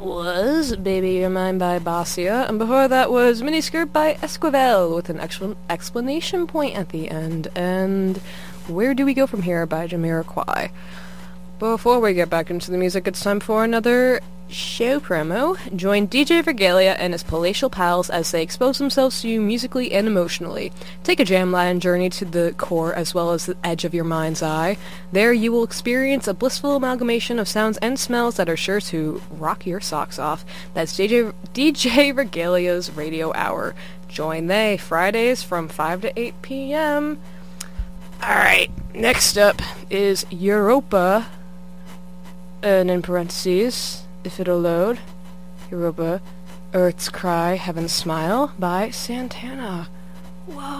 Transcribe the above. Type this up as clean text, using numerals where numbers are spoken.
was Baby Your Mind by Basia, and before that was Miniskirt by Esquivel with an explanation point at the end, and Where Do We Go From Here by Jamiroquai. Before we get back into the music, it's time for another show promo. Join DJ Vergalia and his palatial pals as they expose themselves to you musically and emotionally. Take a jamland journey to the core as well as the edge of your mind's eye. There you will experience a blissful amalgamation of sounds and smells that are sure to rock your socks off. That's DJ Vergalia's Radio Hour. Join they Fridays from 5 to 8 p.m. Alright, next up is Europa, and in parentheses, if it'll load, Europa, Earth's Cry, Heaven's Smile by Santana. Whoa.